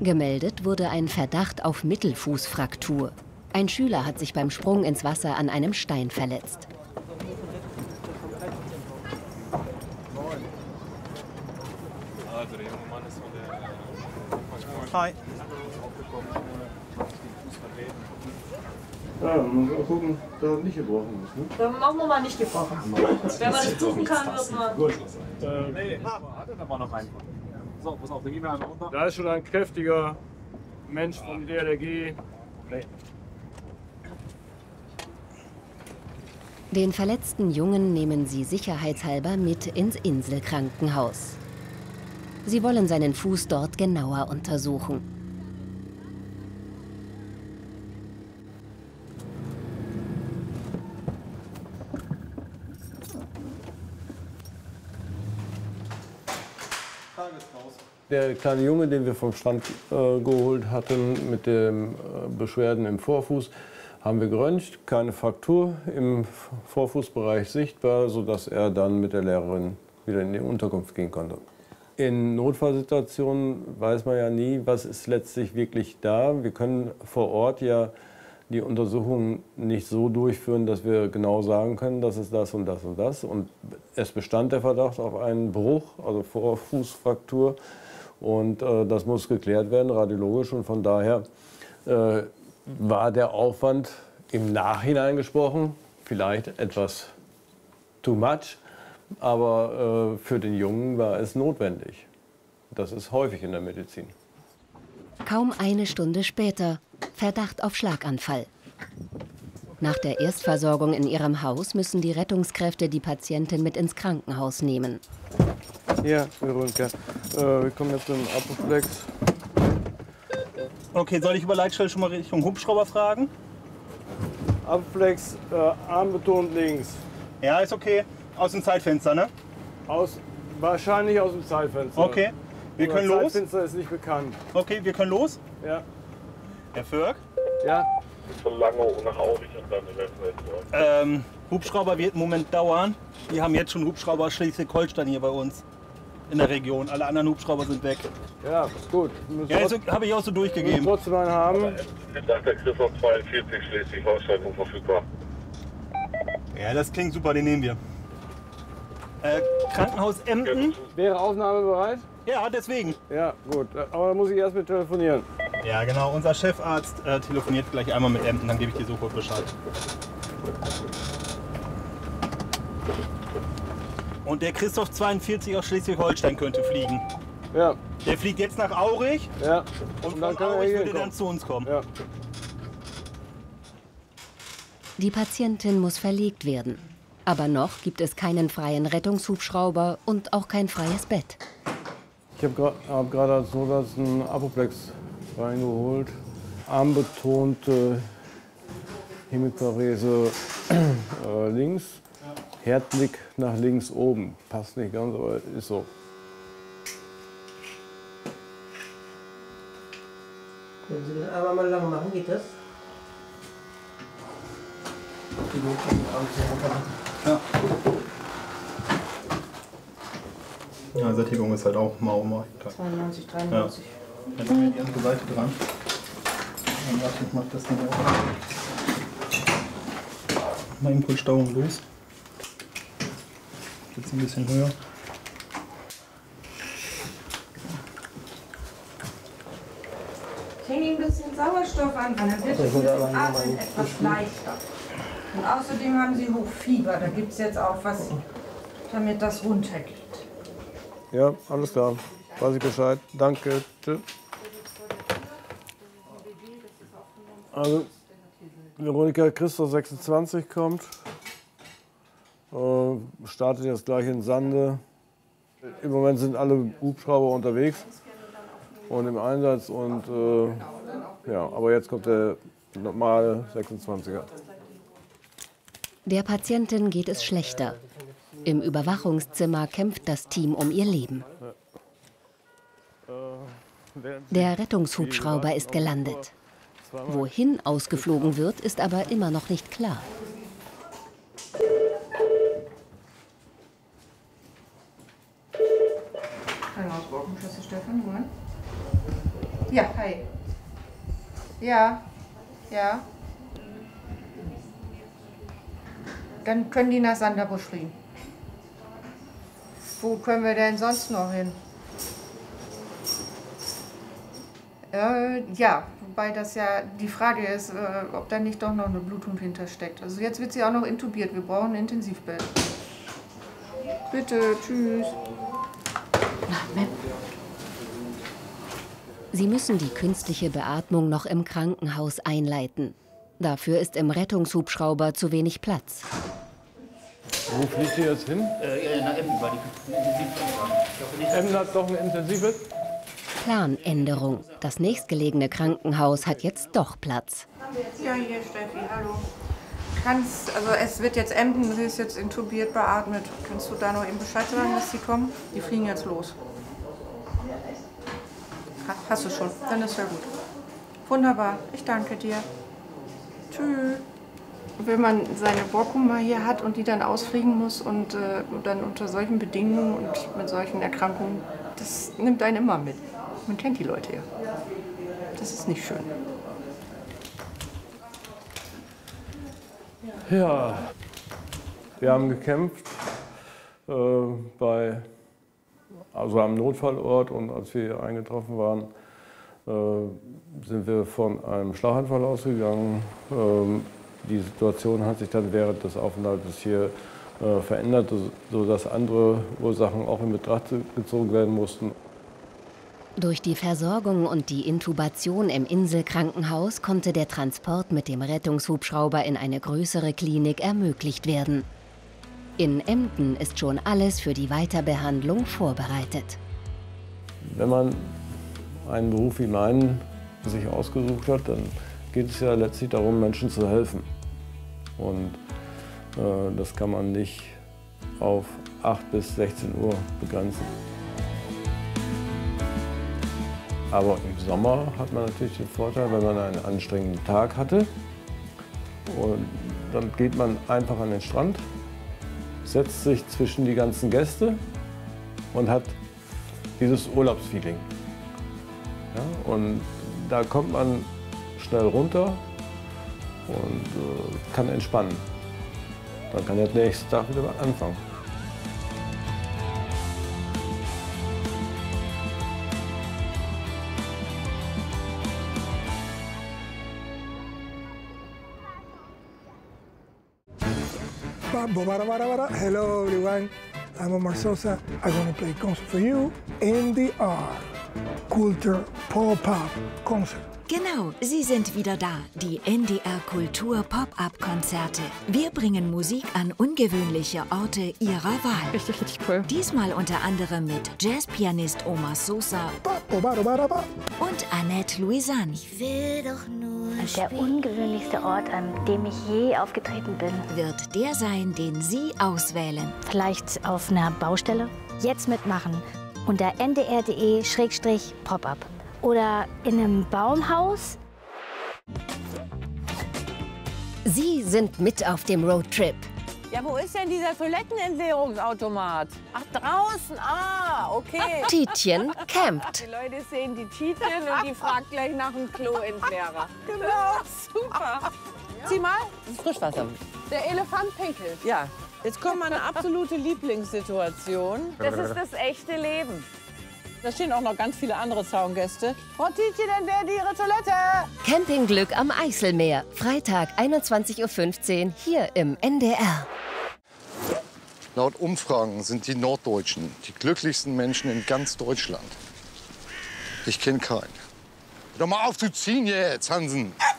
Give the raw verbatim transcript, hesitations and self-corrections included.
Gemeldet wurde ein Verdacht auf Mittelfußfraktur. Ein Schüler hat sich beim Sprung ins Wasser an einem Stein verletzt. Hi. Ja, man muss auch gucken, dass er nicht gebrochen ist. Ne? Dann machen wir mal nicht gebrochen. Wenn man das tun kann, wird man... Gut. Äh, nee, hatte da mal noch einen. So, pass auf, dann gehen wir einmal runter. Da ist schon ein kräftiger Mensch vom D L R G. Nee. Den verletzten Jungen nehmen sie sicherheitshalber mit ins Inselkrankenhaus. Sie wollen seinen Fuß dort genauer untersuchen. Der kleine Junge, den wir vom Strand äh, geholt hatten, mit den äh, Beschwerden im Vorfuß, haben wir geröntgt. Keine Fraktur im Vorfußbereich sichtbar, sodass er dann mit der Lehrerin wieder in die Unterkunft gehen konnte. In Notfallsituationen weiß man ja nie, was ist letztlich wirklich da. Wir können vor Ort ja die Untersuchung nicht so durchführen, dass wir genau sagen können, das ist das und das und das. Und es bestand der Verdacht auf einen Bruch, also Vorfußfraktur. Und äh, das muss geklärt werden, radiologisch. Und von daher äh, war der Aufwand im Nachhinein gesprochen vielleicht etwas too much. Aber äh, für den Jungen war es notwendig. Das ist häufig in der Medizin. Kaum eine Stunde später Verdacht auf Schlaganfall. Nach der Erstversorgung in ihrem Haus müssen die Rettungskräfte die Patientin mit ins Krankenhaus nehmen. Ja, Veronika, äh, wir kommen jetzt zum Apoplex. Okay, soll ich über Leitstelle schon mal Richtung Hubschrauber fragen? Apoplex, äh, Arm betont links. Ja, ist okay. Aus dem Zeitfenster, ne? Aus, wahrscheinlich aus dem Zeitfenster. Okay, wir können los. Das Zeitfenster ist nicht bekannt. Okay, wir können los. Ja. Herr Förg? Ja. Von Langeow nach Aurich und dann eventuell zurück. Ähm, Hubschrauber wird einen Moment dauern. Wir haben jetzt schon Hubschrauber Schleswig-Holstein hier bei uns in der Region. Alle anderen Hubschrauber sind weg. Ja, gut. Ja, also, habe ich auch so durchgegeben. Trotzdem einen haben. Nach der Christoph zweiundvierzig Schleswig-Holstein unverfügbar. Ja, das klingt super, den nehmen wir. Äh, Krankenhaus Emden. Wäre Aufnahme bereit? Ja, deswegen. Ja, gut. Aber da muss ich erst mit telefonieren. Ja, genau. Unser Chefarzt äh, telefoniert gleich einmal mit Emden, dann gebe ich dir sofort Bescheid. Und der Christoph zweiundvierzig aus Schleswig-Holstein könnte fliegen. Ja. Der fliegt jetzt nach Aurich. Ja. Und, Und dann von kann er Aurich hier würde kommen. dann zu uns kommen. Ja. Die Patientin muss verlegt werden. Aber noch gibt es keinen freien Rettungshubschrauber und auch kein freies Bett. Ich habe hab gerade als Notarzt einen Apoplex reingeholt. Armbetonte Hemiparese äh, links, Herzblick nach links oben. Passt nicht ganz, aber ist so. Können Sie den Arm mal lang machen, geht das? Ja. Ja, Sättigung ist halt auch mau mau. zweiundneunzig, dreiundneunzig. Ja. Dann nehmen wir die andere Seite dran. Dann warte, ich mach das Ding auch. Mal Impulssteuerung los. Jetzt ein bisschen höher. Ich hänge ihm ein bisschen Sauerstoff an, dann wird das mit dem Atmen etwas leichter. Und außerdem haben Sie Hochfieber. Da gibt es jetzt auch was, damit das runtergeht. Ja, alles klar. Weiß ich Bescheid. Danke. Tschüss. Also, Veronika Christoph sechsundzwanzig kommt. Äh, startet jetzt gleich in Sande. Im Moment sind alle Hubschrauber unterwegs und im Einsatz. Und, äh, ja, aber jetzt kommt der normale sechsundzwanziger. Der Patientin geht es schlechter. Im Überwachungszimmer kämpft das Team um ihr Leben. Der Rettungshubschrauber ist gelandet. Wohin ausgeflogen wird, ist aber immer noch nicht klar. Krankenhaus Borkenschüsse du, Stefan? Moment. Ja, hi. Ja, ja. Dann können die nach Sanderbusch fliegen. Wo können wir denn sonst noch hin? Äh, ja, wobei das ja die Frage ist, äh, ob da nicht doch noch eine Blutung hintersteckt. Also jetzt wird sie auch noch intubiert. Wir brauchen ein Intensivbett. Bitte, tschüss. Sie müssen die künstliche Beatmung noch im Krankenhaus einleiten. Dafür ist im Rettungshubschrauber zu wenig Platz. Wo fliegt ihr jetzt hin? Äh, nach Emden war die Intensivbett. Emden hat doch ein Intensivbett? Planänderung. Das nächstgelegene Krankenhaus hat jetzt doch Platz. Ja, hier, Steffi, hallo. Kannst, also es wird jetzt Emden, sie ist jetzt intubiert, beatmet. Kannst du da noch eben Bescheid sagen, dass sie kommen? Die fliegen jetzt los. Ha, hast du schon, dann ist ja gut. Wunderbar, ich danke dir. Tschüss. Wenn man seine Borkum mal hier hat und die dann ausfliegen muss und äh, dann unter solchen Bedingungen und mit solchen Erkrankungen, das nimmt einen immer mit. Man kennt die Leute ja. Das ist nicht schön. Ja, wir haben gekämpft äh, bei, also am Notfallort, und als wir hier eingetroffen waren, äh, sind wir von einem Schlaganfall ausgegangen. Ähm, die Situation hat sich dann während des Aufenthaltes hier äh, verändert, sodass andere Ursachen auch in Betracht gezogen werden mussten. Durch die Versorgung und die Intubation im Inselkrankenhaus konnte der Transport mit dem Rettungshubschrauber in eine größere Klinik ermöglicht werden. In Emden ist schon alles für die Weiterbehandlung vorbereitet. Wenn man einen Beruf wie meinen sich ausgesucht hat, dann geht es ja letztlich darum, Menschen zu helfen. Und äh, das kann man nicht auf acht bis sechzehn Uhr begrenzen. Aber im Sommer hat man natürlich den Vorteil, wenn man einen anstrengenden Tag hatte. Und dann geht man einfach an den Strand, setzt sich zwischen die ganzen Gäste und hat dieses Urlaubsfeeling. Ja, und da kommt man schnell runter und äh, kann entspannen. Dann kann der nächste Tag wieder anfangen. Hello everyone, I'm Omar Sosa. I'm going to play a concert for you, N D R, Kultur Pop-Up Concert. Genau, sie sind wieder da, die N D R Kultur Pop-Up-Konzerte. Wir bringen Musik an ungewöhnliche Orte ihrer Wahl. Richtig, richtig cool. Diesmal unter anderem mit Jazzpianist Omar Sosa und Annette Louisanne. Ich will doch nur Der ungewöhnlichste Ort, an dem ich je aufgetreten bin, wird der sein, den Sie auswählen. Vielleicht auf einer Baustelle? Jetzt mitmachen unter n d r punkt d e Schrägstrich Pop-Up. Oder in einem Baumhaus? Sie sind mit auf dem Roadtrip. Ja, wo ist denn dieser Toilettenentleerungsautomat? Ach, draußen. Ah, okay. Tietjen campt. Die Leute sehen die Tietjen und die fragt gleich nach dem Kloentleerer. Genau, super. Sieh mal, das ist Frischwasser. Der Elefant pinkelt. Ja, jetzt kommt meine absolute Lieblingssituation. Das ist das echte Leben. Da stehen auch noch ganz viele andere Zaungäste. Frau Tietjen, entleert Ihre Toilette. Campingglück am Eiselmeer. Freitag, einundzwanzig Uhr fünfzehn, hier im N D R. Laut Umfragen sind die Norddeutschen die glücklichsten Menschen in ganz Deutschland. Ich kenne keinen. Hör doch mal auf zu ziehen jetzt, Hansen.